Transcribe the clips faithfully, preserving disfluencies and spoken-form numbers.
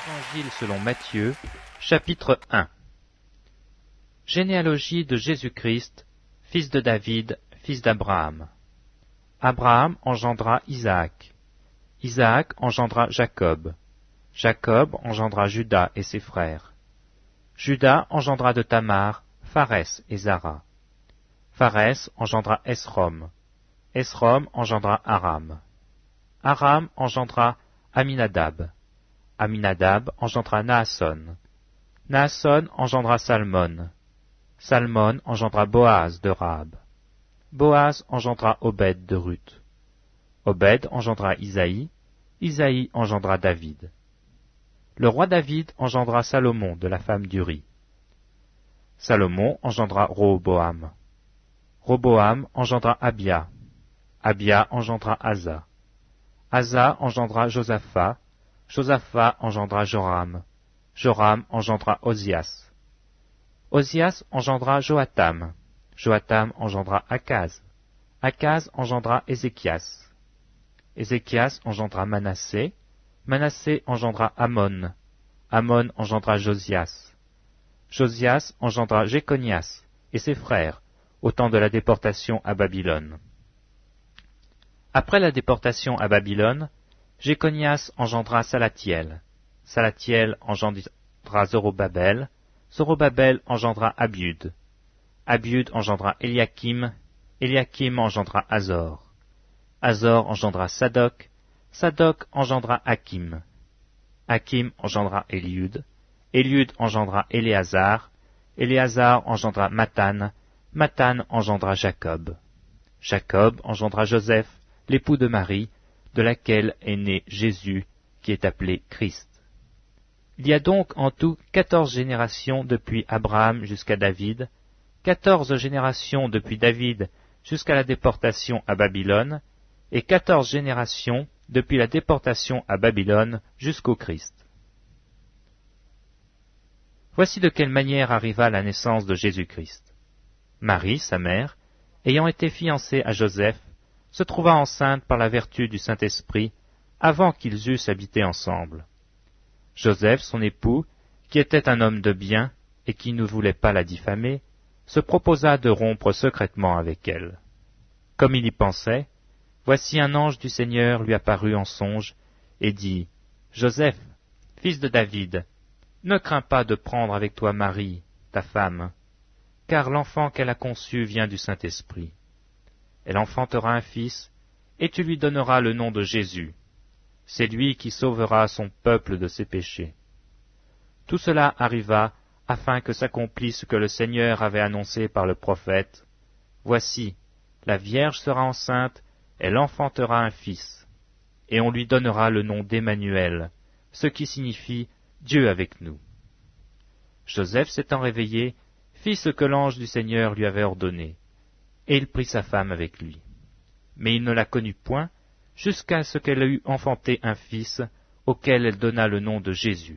Évangile selon Matthieu, chapitre un. Généalogie de Jésus-Christ, fils de David, fils d'Abraham. Abraham engendra Isaac. Isaac engendra Jacob. Jacob engendra Juda et ses frères. Juda engendra de Tamar Pharès et Zara. Pharès engendra Esrom. Esrom engendra Aram. Aram engendra Aminadab. Aminadab engendra Naasson. Naasson engendra Salmon. Salmon engendra Boaz de Rahab. Boaz engendra Obed de Ruth. Obed engendra Isaïe. Isaïe engendra David. Le roi David engendra Salomon de la femme d'Uri. Salomon engendra Roboam. Roboam engendra Abia. Abia engendra Asa. Asa engendra Josaphat. Josaphat engendra Joram. Joram engendra Ozias. Ozias engendra Joatam. Joatam engendra Akaz. Akaz engendra Ézéchias. Ézéchias engendra Manassé. Manassé engendra Amon. Amon engendra Josias. Josias engendra Jéconias et ses frères, au temps de la déportation à Babylone. Après la déportation à Babylone, Jéconias engendra Salatiel. Salatiel engendra Zorobabel. Zorobabel engendra Abiud. Abiud engendra Eliakim. Eliakim engendra Azor. Azor engendra Sadoc. Sadoc engendra Hakim. Hakim engendra Eliud. Eliud engendra Éléazar. Éléazar engendra Mathan. Mathan engendra Jacob. Jacob engendra Joseph, l'époux de Marie, de laquelle est né Jésus, qui est appelé Christ. Il y a donc en tout quatorze générations depuis Abraham jusqu'à David, quatorze générations depuis David jusqu'à la déportation à Babylone, et quatorze générations depuis la déportation à Babylone jusqu'au Christ. Voici de quelle manière arriva la naissance de Jésus-Christ. Marie, sa mère, ayant été fiancée à Joseph, se trouva enceinte par la vertu du Saint-Esprit avant qu'ils eussent habité ensemble. Joseph, son époux, qui était un homme de bien et qui ne voulait pas la diffamer, se proposa de rompre secrètement avec elle. Comme il y pensait, voici un ange du Seigneur lui apparut en songe et dit, « Joseph, fils de David, ne crains pas de prendre avec toi Marie, ta femme, car l'enfant qu'elle a conçu vient du Saint-Esprit. Elle enfantera un fils, et tu lui donneras le nom de Jésus. C'est lui qui sauvera son peuple de ses péchés. » Tout cela arriva afin que s'accomplisse ce que le Seigneur avait annoncé par le prophète. « Voici, la Vierge sera enceinte, elle enfantera un fils, et on lui donnera le nom d'Emmanuel, ce qui signifie Dieu avec nous. » Joseph s'étant réveillé, fit ce que l'ange du Seigneur lui avait ordonné, et il prit sa femme avec lui. Mais il ne la connut point, jusqu'à ce qu'elle eût enfanté un fils, auquel elle donna le nom de Jésus.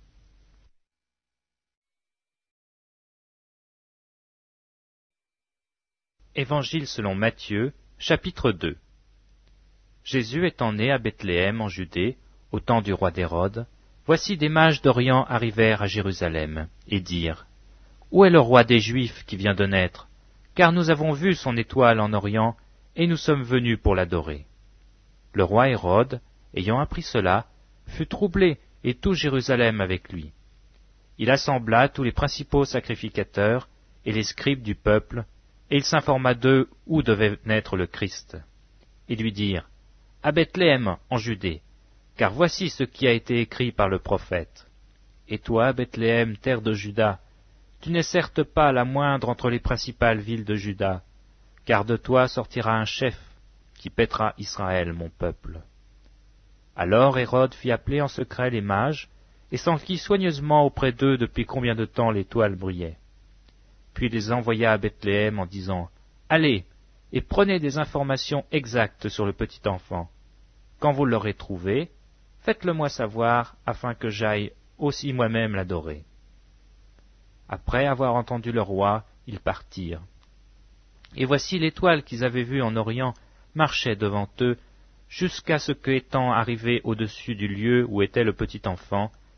Évangile selon Matthieu, chapitre deux. Jésus étant né à Bethléem en Judée, au temps du roi d'Hérode, voici des mages d'Orient arrivèrent à Jérusalem, et dirent, « Où est le roi des Juifs qui vient de naître ? Car nous avons vu son étoile en Orient, et nous sommes venus pour l'adorer. » Le roi Hérode, ayant appris cela, fut troublé, et tout Jérusalem avec lui. Il assembla tous les principaux sacrificateurs et les scribes du peuple, et il s'informa d'eux où devait naître le Christ. Ils lui dirent, « À Bethléem, en Judée, car voici ce qui a été écrit par le prophète. Et toi, Bethléem, terre de Juda, tu n'es certes pas la moindre entre les principales villes de Juda, car de toi sortira un chef qui paîtra Israël, mon peuple. » Alors Hérode fit appeler en secret les mages, et s'enquit soigneusement auprès d'eux depuis combien de temps l'étoile brillait. Puis il les envoya à Bethléem en disant, « Allez, et prenez des informations exactes sur le petit enfant. Quand vous l'aurez trouvé, faites-le moi savoir, afin que j'aille aussi moi-même l'adorer. » Après avoir entendu le roi, ils partirent. Et voici l'étoile qu'ils avaient vue en Orient marchait devant eux, jusqu'à ce qu'étant arrivés au-dessus du lieu où était le petit enfant,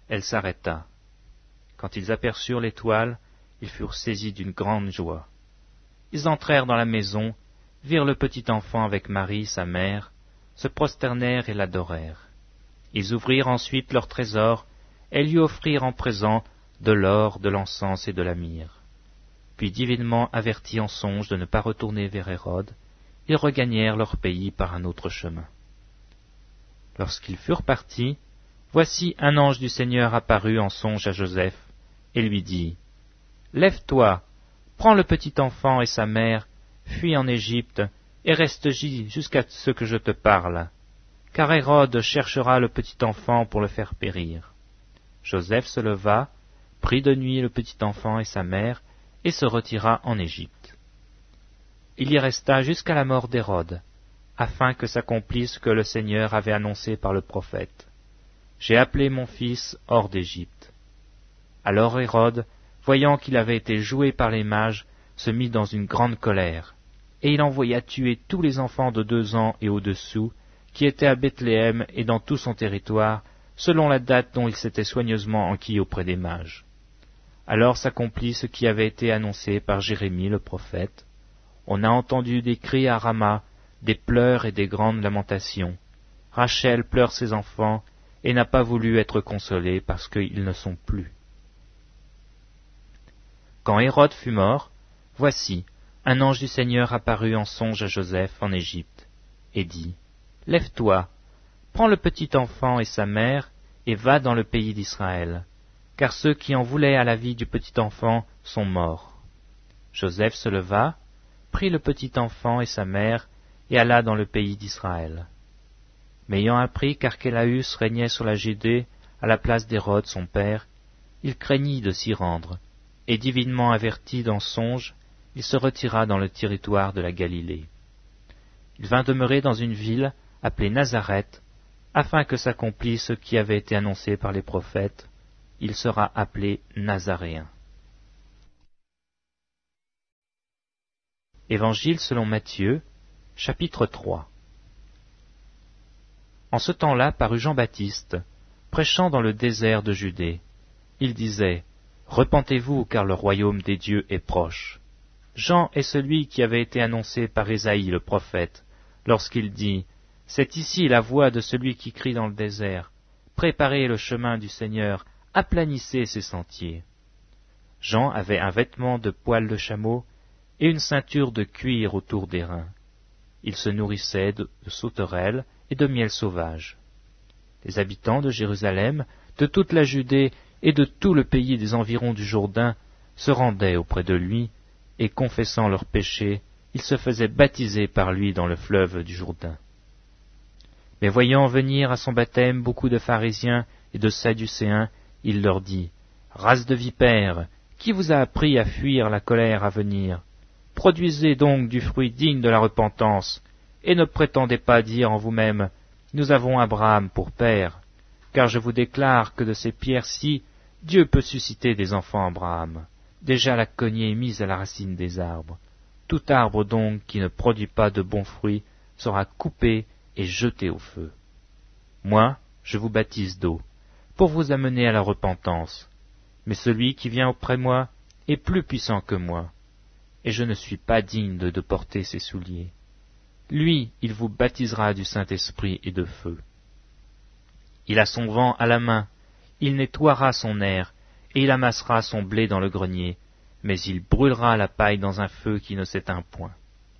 elle s'arrêta. Quand ils aperçurent l'étoile, ils furent saisis d'une grande joie. Ils entrèrent dans la maison, virent le petit enfant avec Marie, sa mère, se prosternèrent et l'adorèrent. Ils ouvrirent ensuite leur trésor et lui offrirent en présent de l'or, de l'encens et de la myrrhe. Puis divinement avertis en songe de ne pas retourner vers Hérode, ils regagnèrent leur pays par un autre chemin. Lorsqu'ils furent partis, voici un ange du Seigneur apparut en songe à Joseph, et lui dit, « Lève-toi, prends le petit enfant et sa mère, fuis en Égypte, et reste-y jusqu'à ce que je te parle, car Hérode cherchera le petit enfant pour le faire périr. » Joseph se leva, prit de nuit le petit enfant et sa mère, et se retira en Égypte. Il y resta jusqu'à la mort d'Hérode, afin que s'accomplisse ce que le Seigneur avait annoncé par le prophète. « J'ai appelé mon fils hors d'Égypte. » Alors Hérode, voyant qu'il avait été joué par les mages, se mit dans une grande colère, et il envoya tuer tous les enfants de deux ans et au-dessous, qui étaient à Bethléem et dans tout son territoire, selon la date dont il s'était soigneusement enquis auprès des mages. Alors s'accomplit ce qui avait été annoncé par Jérémie le prophète. On a entendu des cris à Rama, des pleurs et des grandes lamentations. Rachel pleure ses enfants et n'a pas voulu être consolée parce qu'ils ne sont plus. Quand Hérode fut mort, voici, un ange du Seigneur apparut en songe à Joseph en Égypte, et dit, « Lève-toi, prends le petit enfant et sa mère, et va dans le pays d'Israël, car ceux qui en voulaient à la vie du petit enfant sont morts. » Joseph se leva, prit le petit enfant et sa mère, et alla dans le pays d'Israël. Mais ayant appris qu'Archélaüs régnait sur la Judée à la place d'Hérode son père, il craignit de s'y rendre, et divinement averti dans songe, il se retira dans le territoire de la Galilée. Il vint demeurer dans une ville appelée Nazareth, afin que s'accomplisse ce qui avait été annoncé par les prophètes, il sera appelé Nazaréen. Évangile selon Matthieu, chapitre trois. En ce temps-là parut Jean-Baptiste, prêchant dans le désert de Judée. Il disait, « Repentez-vous, car le royaume des dieux est proche. » Jean est celui qui avait été annoncé par Ésaïe le prophète, lorsqu'il dit, « C'est ici la voix de celui qui crie dans le désert, préparez le chemin du Seigneur, aplanissez ses sentiers. » Jean avait un vêtement de poil de chameau et une ceinture de cuir autour des reins. Il se nourrissait de, de sauterelles et de miel sauvage. Les habitants de Jérusalem, de toute la Judée et de tout le pays des environs du Jourdain se rendaient auprès de lui, et confessant leurs péchés, ils se faisaient baptiser par lui dans le fleuve du Jourdain. Mais voyant venir à son baptême beaucoup de pharisiens et de sadducéens, il leur dit, « Race de vipères, qui vous a appris à fuir la colère à venir? Produisez donc du fruit digne de la repentance, et ne prétendez pas dire en vous-même, « Nous avons Abraham pour père », car je vous déclare que de ces pierres-ci, Dieu peut susciter des enfants à Abraham. Déjà la cognée est mise à la racine des arbres. Tout arbre donc qui ne produit pas de bons fruits sera coupé et jeté au feu. Moi, je vous baptise d'eau, pour vous amener à la repentance. Mais celui qui vient auprès moi est plus puissant que moi, et je ne suis pas digne de, de porter ses souliers. Lui, il vous baptisera du Saint-Esprit et de feu. Il a son vent à la main, il nettoiera son aire, et il amassera son blé dans le grenier, mais il brûlera la paille dans un feu qui ne s'éteint point.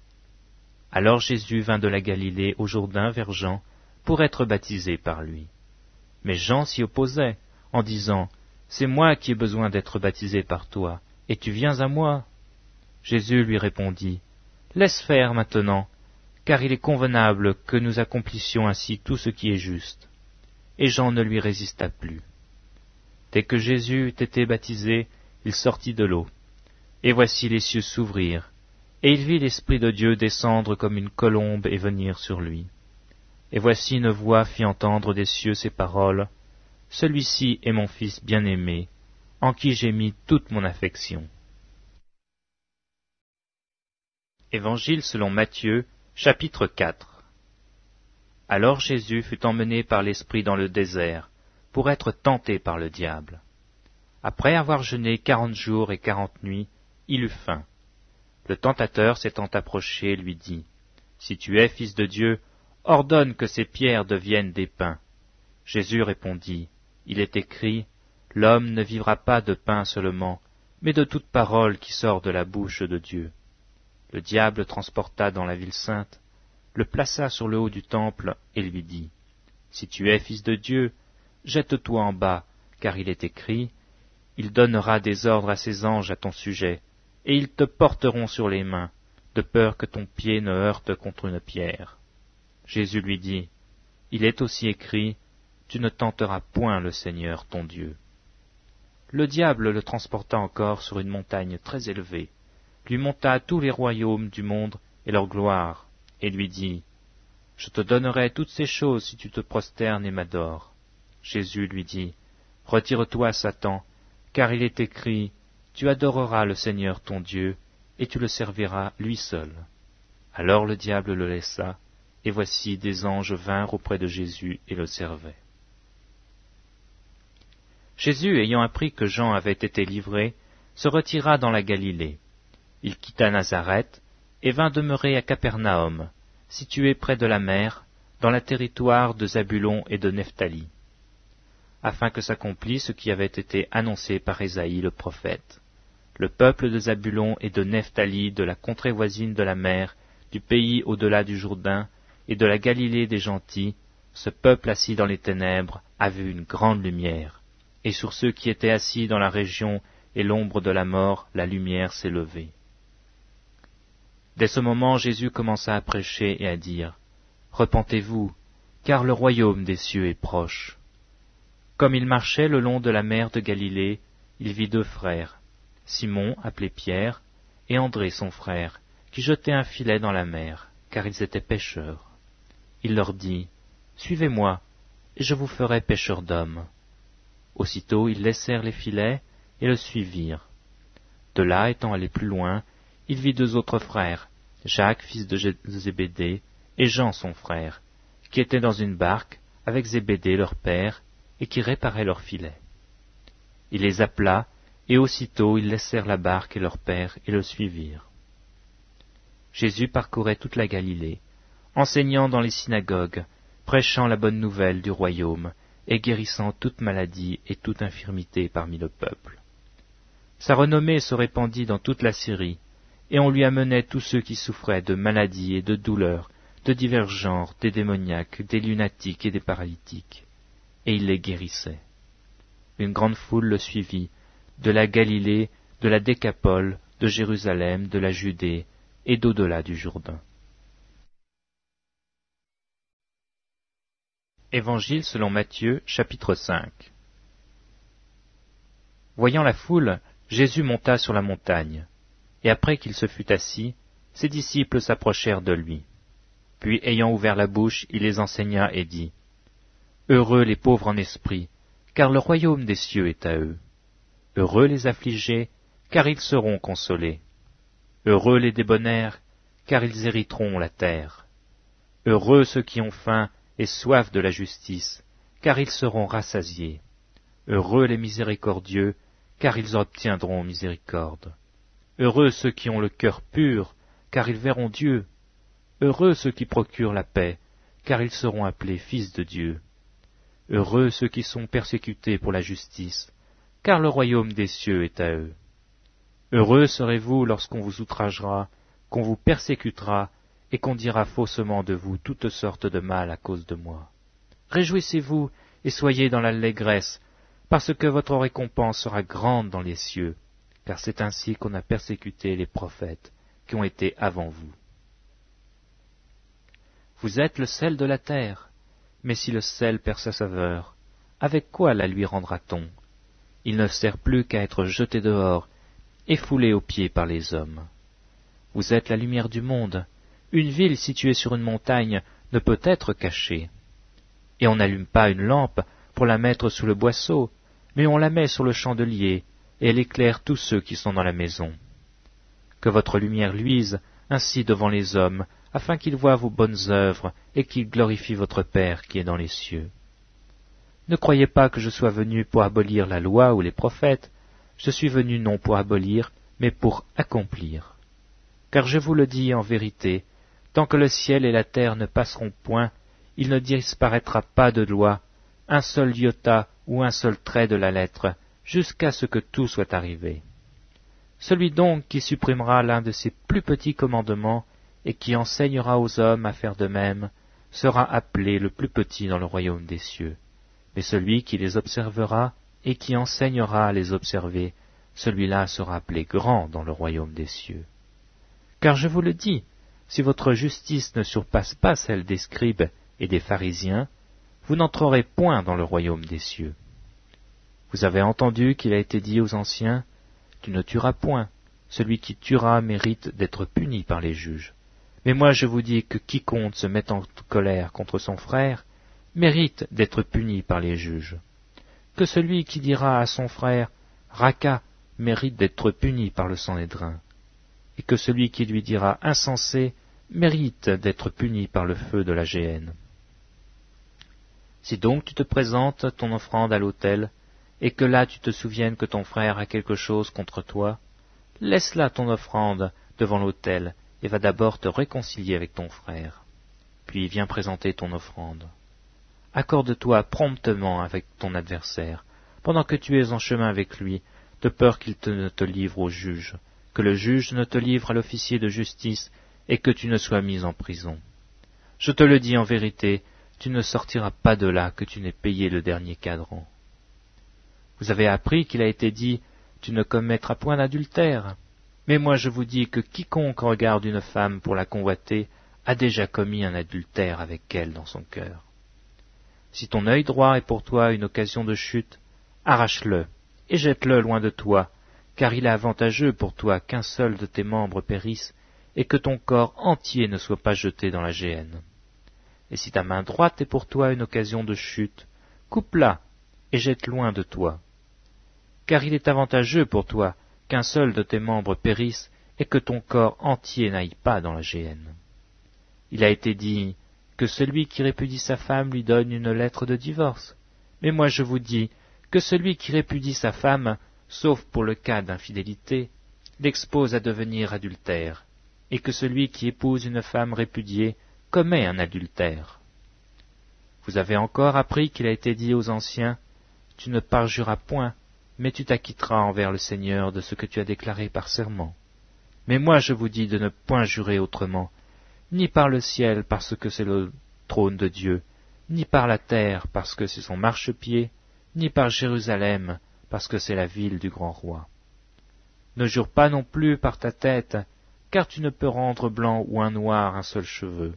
Alors Jésus vint de la Galilée au Jourdain vers Jean, pour être baptisé par lui. Mais Jean s'y opposait, en disant, « C'est moi qui ai besoin d'être baptisé par toi, et tu viens à moi ?» Jésus lui répondit, « Laisse faire maintenant, car il est convenable que nous accomplissions ainsi tout ce qui est juste. » Et Jean ne lui résista plus. Dès que Jésus eut été baptisé, il sortit de l'eau. Et voici les cieux s'ouvrirent, et il vit l'Esprit de Dieu descendre comme une colombe et venir sur lui. Et voici une voix fit entendre des cieux ces paroles, « Celui-ci est mon Fils bien-aimé, en qui j'ai mis toute mon affection. » Évangile selon Matthieu, chapitre quatre. Alors Jésus fut emmené par l'Esprit dans le désert, pour être tenté par le diable. Après avoir jeûné quarante jours et quarante nuits, il eut faim. Le tentateur s'étant approché lui dit, « Si tu es fils de Dieu, ordonne que ces pierres deviennent des pains. » Jésus répondit, « Il est écrit, l'homme ne vivra pas de pain seulement, mais de toute parole qui sort de la bouche de Dieu. » Le diable le transporta dans la ville sainte, le plaça sur le haut du temple et lui dit, « Si tu es fils de Dieu, jette-toi en bas, car il est écrit, il donnera des ordres à ses anges à ton sujet, et ils te porteront sur les mains, de peur que ton pied ne heurte contre une pierre. » Jésus lui dit, « Il est aussi écrit, tu ne tenteras point le Seigneur ton Dieu. » Le diable le transporta encore sur une montagne très élevée, lui monta tous les royaumes du monde et leur gloire, et lui dit, « Je te donnerai toutes ces choses si tu te prosternes et m'adores. » Jésus lui dit, « Retire-toi, Satan, car il est écrit, tu adoreras le Seigneur ton Dieu, et tu le serviras lui seul. » Alors le diable le laissa, et voici des anges vinrent auprès de Jésus et le servaient. Jésus, ayant appris que Jean avait été livré, se retira dans la Galilée. Il quitta Nazareth et vint demeurer à Capernaum, situé près de la mer, dans le territoire de Zabulon et de Nephtali, afin que s'accomplisse ce qui avait été annoncé par Ésaïe le prophète. Le peuple de Zabulon et de Nephtali, de la contrée voisine de la mer, du pays au-delà du Jourdain, et de la Galilée des gentils, ce peuple assis dans les ténèbres a vu une grande lumière, et sur ceux qui étaient assis dans la région et l'ombre de la mort, la lumière s'est levée. Dès ce moment, Jésus commença à prêcher et à dire, « Repentez-vous, car le royaume des cieux est proche. » Comme il marchait le long de la mer de Galilée, il vit deux frères, Simon, appelé Pierre, et André son frère, qui jetaient un filet dans la mer, car ils étaient pêcheurs. Il leur dit, « Suivez-moi, et je vous ferai pêcheurs d'hommes. » Aussitôt ils laissèrent les filets et le suivirent. De là, étant allé plus loin, il vit deux autres frères, Jacques, fils de Zébédée, et Jean son frère, qui étaient dans une barque avec Zébédée leur père, et qui réparaient leurs filets. Il les appela, et aussitôt ils laissèrent la barque et leur père, et le suivirent. Jésus parcourait toute la Galilée, enseignant dans les synagogues, prêchant la bonne nouvelle du royaume, et guérissant toute maladie et toute infirmité parmi le peuple. Sa renommée se répandit dans toute la Syrie, et on lui amenait tous ceux qui souffraient de maladies et de douleurs, de divers genres, des démoniaques, des lunatiques et des paralytiques, et il les guérissait. Une grande foule le suivit, de la Galilée, de la Décapole, de Jérusalem, de la Judée, et d'au-delà du Jourdain. Évangile selon Matthieu, chapitre cinq. Voyant la foule, Jésus monta sur la montagne, et après qu'il se fut assis, ses disciples s'approchèrent de lui. Puis, ayant ouvert la bouche, il les enseigna et dit, « Heureux les pauvres en esprit, car le royaume des cieux est à eux. Heureux les affligés, car ils seront consolés. Heureux les débonnaires, car ils hériteront la terre. Heureux ceux qui ont faim et soif de la justice, car ils seront rassasiés. Heureux les miséricordieux, car ils obtiendront miséricorde. Heureux ceux qui ont le cœur pur, car ils verront Dieu. Heureux ceux qui procurent la paix, car ils seront appelés fils de Dieu. Heureux ceux qui sont persécutés pour la justice, car le royaume des cieux est à eux. Heureux serez-vous lorsqu'on vous outragera, qu'on vous persécutera, et qu'on dira faussement de vous toutes sortes de mal à cause de moi. Réjouissez-vous et soyez dans l'allégresse, parce que votre récompense sera grande dans les cieux, car c'est ainsi qu'on a persécuté les prophètes qui ont été avant vous. Vous êtes le sel de la terre, mais si le sel perd sa saveur, avec quoi la lui rendra-t-on? Il ne sert plus qu'à être jeté dehors et foulé aux pieds par les hommes. Vous êtes la lumière du monde. Une ville située sur une montagne ne peut être cachée. Et on n'allume pas une lampe pour la mettre sous le boisseau, mais on la met sur le chandelier, et elle éclaire tous ceux qui sont dans la maison. Que votre lumière luise ainsi devant les hommes, afin qu'ils voient vos bonnes œuvres et qu'ils glorifient votre Père qui est dans les cieux. Ne croyez pas que je sois venu pour abolir la loi ou les prophètes. Je suis venu non pour abolir, mais pour accomplir. Car je vous le dis en vérité, tant que le ciel et la terre ne passeront point, il ne disparaîtra pas de loi, un seul iota ou un seul trait de la lettre, jusqu'à ce que tout soit arrivé. Celui donc qui supprimera l'un de ces plus petits commandements et qui enseignera aux hommes à faire de même, sera appelé le plus petit dans le royaume des cieux. Mais celui qui les observera et qui enseignera à les observer, celui-là sera appelé grand dans le royaume des cieux. Car je vous le dis, si votre justice ne surpasse pas celle des scribes et des pharisiens, vous n'entrerez point dans le royaume des cieux. Vous avez entendu qu'il a été dit aux anciens, « Tu ne tueras point, celui qui tuera mérite d'être puni par les juges. » Mais moi je vous dis que quiconque se met en colère contre son frère mérite d'être puni par les juges. Que celui qui dira à son frère « Raca » mérite d'être puni par le Sanhédrin. Et que celui qui lui dira « Insensé » mérite d'être puni par le feu de la géhenne. Si donc tu te présentes ton offrande à l'autel, et que là tu te souviennes que ton frère a quelque chose contre toi, laisse là ton offrande devant l'autel, et va d'abord te réconcilier avec ton frère. Puis viens présenter ton offrande. Accorde-toi promptement avec ton adversaire, pendant que tu es en chemin avec lui, de peur qu'il te, ne te livre au juge, que le juge ne te livre à l'officier de justice, et que tu ne sois mis en prison. Je te le dis en vérité, tu ne sortiras pas de là que tu n'aies payé le dernier cadran. Vous avez appris qu'il a été dit, tu ne commettras point d'adultère. Mais moi je vous dis que quiconque regarde une femme pour la convoiter a déjà commis un adultère avec elle dans son cœur. Si ton œil droit est pour toi une occasion de chute, arrache-le et jette-le loin de toi, car il est avantageux pour toi qu'un seul de tes membres périsse et que ton corps entier ne soit pas jeté dans la géhenne. Et si ta main droite est pour toi une occasion de chute, coupe-la et jette loin de toi. Car il est avantageux pour toi qu'un seul de tes membres périsse et que ton corps entier n'aille pas dans la géhenne. Il a été dit que celui qui répudie sa femme lui donne une lettre de divorce. Mais moi je vous dis que celui qui répudie sa femme, sauf pour le cas d'infidélité, l'expose à devenir adultère, et que celui qui épouse une femme répudiée commet un adultère. Vous avez encore appris qu'il a été dit aux anciens, « Tu ne parjuras point, mais tu t'acquitteras envers le Seigneur de ce que tu as déclaré par serment. » Mais moi je vous dis de ne point jurer autrement, ni par le ciel parce que c'est le trône de Dieu, ni par la terre parce que c'est son marchepied, ni par Jérusalem parce que c'est la ville du grand roi. Ne jure pas non plus par ta tête, car tu ne peux rendre blanc ou un noir un seul cheveu.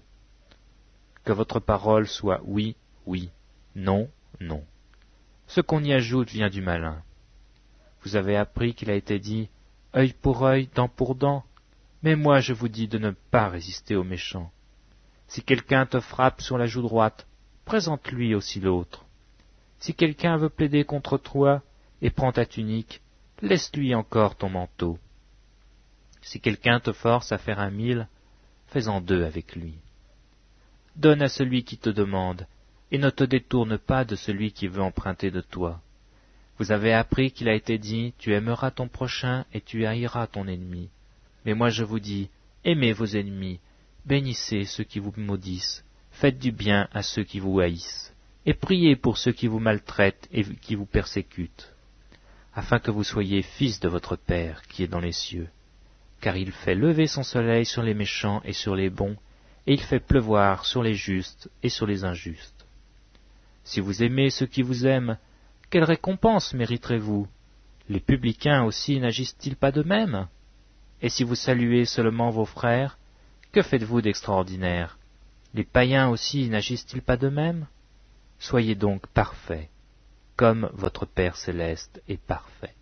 Que votre parole soit oui, oui, non, non. Ce qu'on y ajoute vient du malin. Vous avez appris qu'il a été dit « œil pour œil, dent pour dent », mais moi je vous dis de ne pas résister aux méchants. Si quelqu'un te frappe sur la joue droite, présente-lui aussi l'autre. Si quelqu'un veut plaider contre toi et prend ta tunique, laisse-lui encore ton manteau. Si quelqu'un te force à faire un mille, fais-en deux avec lui. Donne à celui qui te demande, et ne te détourne pas de celui qui veut emprunter de toi. Vous avez appris qu'il a été dit, tu aimeras ton prochain et tu haïras ton ennemi. Mais moi je vous dis, aimez vos ennemis, bénissez ceux qui vous maudissent, faites du bien à ceux qui vous haïssent, et priez pour ceux qui vous maltraitent et qui vous persécutent, afin que vous soyez fils de votre Père qui est dans les cieux. Car il fait lever son soleil sur les méchants et sur les bons, et il fait pleuvoir sur les justes et sur les injustes. Si vous aimez ceux qui vous aiment, quelle récompense mériterez-vous? Les publicains aussi n'agissent-ils pas de même? Et si vous saluez seulement vos frères, que faites-vous d'extraordinaire? Les païens aussi n'agissent-ils pas de même? Soyez donc parfaits, comme votre Père céleste est parfait.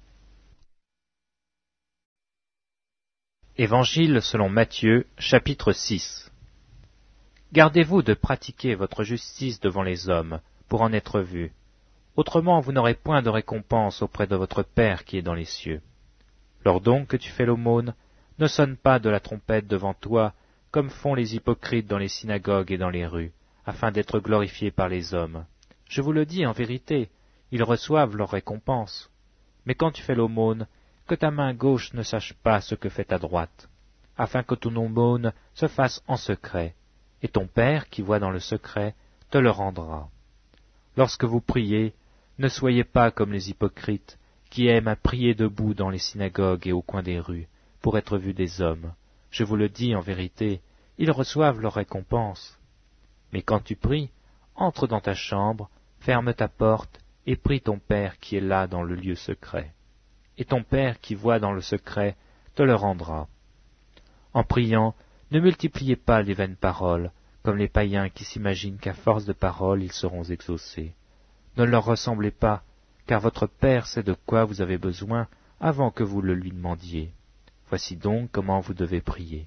Évangile selon Matthieu, chapitre six. Gardez-vous de pratiquer votre justice devant les hommes, pour en être vus. Autrement vous n'aurez point de récompense auprès de votre Père qui est dans les cieux. Lors donc que tu fais l'aumône, ne sonne pas de la trompette devant toi, comme font les hypocrites dans les synagogues et dans les rues, afin d'être glorifiés par les hommes. Je vous le dis en vérité, ils reçoivent leur récompense. Mais quand tu fais l'aumône, que ta main gauche ne sache pas ce que fait ta droite, afin que ton aumône se fasse en secret, et ton Père qui voit dans le secret te le rendra. Lorsque vous priez, ne soyez pas comme les hypocrites, qui aiment à prier debout dans les synagogues et au coin des rues, pour être vus des hommes. Je vous le dis en vérité, ils reçoivent leur récompense. Mais quand tu pries, entre dans ta chambre, ferme ta porte, et prie ton Père qui est là dans le lieu secret. Et ton Père qui voit dans le secret te le rendra. En priant, ne multipliez pas les vaines paroles, comme les païens qui s'imaginent qu'à force de paroles ils seront exaucés. Ne leur ressemblez pas, car votre Père sait de quoi vous avez besoin avant que vous le lui demandiez. Voici donc comment vous devez prier.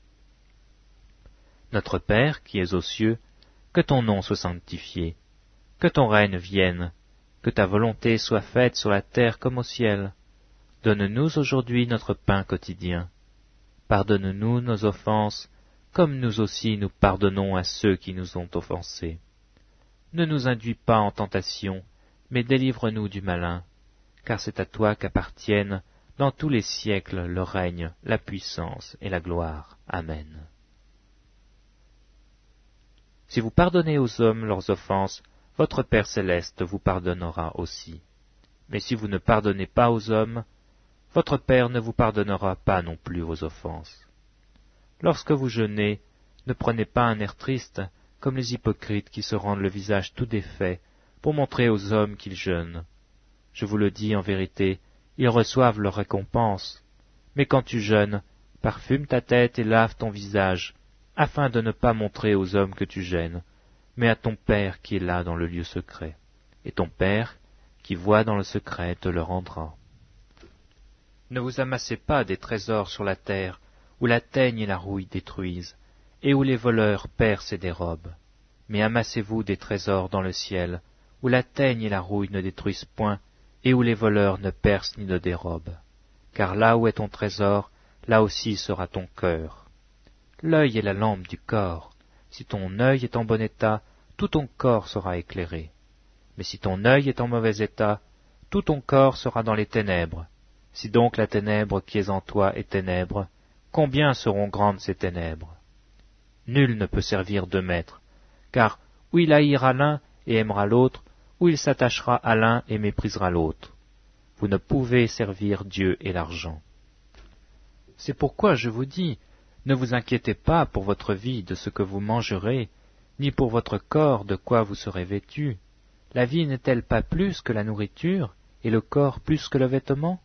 Notre Père qui es aux cieux, que ton nom soit sanctifié, que ton règne vienne, que ta volonté soit faite sur la terre comme au ciel. Donne-nous aujourd'hui notre pain quotidien. Pardonne-nous nos offenses, comme nous aussi nous pardonnons à ceux qui nous ont offensés. Ne nous induis pas en tentation, mais délivre-nous du malin, car c'est à toi qu'appartiennent dans tous les siècles le règne, la puissance et la gloire. Amen. Si vous pardonnez aux hommes leurs offenses, votre Père céleste vous pardonnera aussi. Mais si vous ne pardonnez pas aux hommes, votre Père ne vous pardonnera pas non plus vos offenses. Lorsque vous jeûnez, ne prenez pas un air triste, comme les hypocrites qui se rendent le visage tout défait, pour montrer aux hommes qu'ils jeûnent. Je vous le dis en vérité, ils reçoivent leur récompense. Mais quand tu jeûnes, parfume ta tête et lave ton visage, afin de ne pas montrer aux hommes que tu gênes, mais à ton Père qui est là dans le lieu secret. Et ton Père, qui voit dans le secret, te le rendra. Ne vous amassez pas des trésors sur la terre, où la teigne et la rouille détruisent, et où les voleurs percent et dérobent. Mais amassez-vous des trésors dans le ciel, où la teigne et la rouille ne détruisent point, et où les voleurs ne percent ni ne dérobent. Car là où est ton trésor, là aussi sera ton cœur. L'œil est la lampe du corps. Si ton œil est en bon état, tout ton corps sera éclairé. Mais si ton œil est en mauvais état, tout ton corps sera dans les ténèbres. Si donc la ténèbre qui est en toi est ténèbre, combien seront grandes ces ténèbres? Nul ne peut servir deux maîtres, car ou il haïra l'un et aimera l'autre, ou il s'attachera à l'un et méprisera l'autre. Vous ne pouvez servir Dieu et l'argent. C'est pourquoi je vous dis, ne vous inquiétez pas pour votre vie de ce que vous mangerez, ni pour votre corps de quoi vous serez vêtus. La vie n'est-elle pas plus que la nourriture, et le corps plus que le vêtement?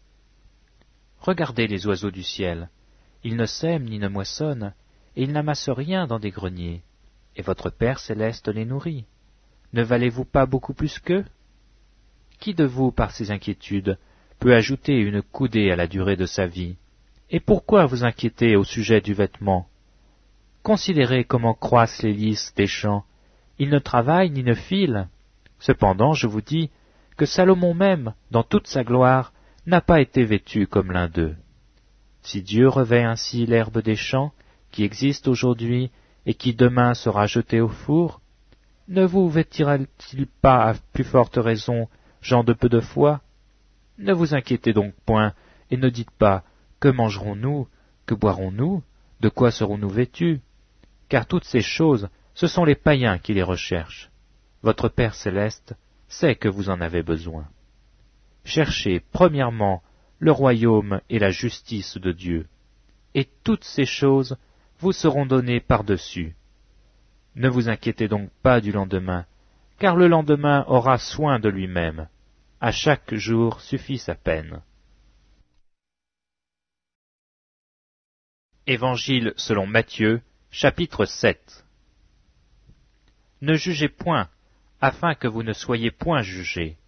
Regardez les oiseaux du ciel. Ils ne sèment ni ne moissonnent, et ils n'amassent rien dans des greniers. Et votre Père céleste les nourrit. Ne valez-vous pas beaucoup plus qu'eux? Qui de vous, par ses inquiétudes, peut ajouter une coudée à la durée de sa vie? Et pourquoi vous inquiétez au sujet du vêtement? Considérez comment croissent les lys des champs. Ils ne travaillent ni ne filent. Cependant, je vous dis que Salomon même, dans toute sa gloire, n'a pas été vêtu comme l'un d'eux. Si Dieu revêt ainsi l'herbe des champs, qui existe aujourd'hui et qui demain sera jetée au four, ne vous vêtira-t-il pas à plus forte raison, gens de peu de foi? Ne vous inquiétez donc point, et ne dites pas, que mangerons-nous, que boirons-nous, de quoi serons-nous vêtus? Car toutes ces choses, ce sont les païens qui les recherchent. Votre Père céleste sait que vous en avez besoin. Cherchez premièrement le royaume et la justice de Dieu, et toutes ces choses vous seront données par-dessus. Ne vous inquiétez donc pas du lendemain, car le lendemain aura soin de lui-même. À chaque jour suffit sa peine. Évangile selon Matthieu, chapitre sept. Ne jugez point, afin que vous ne soyez point jugés.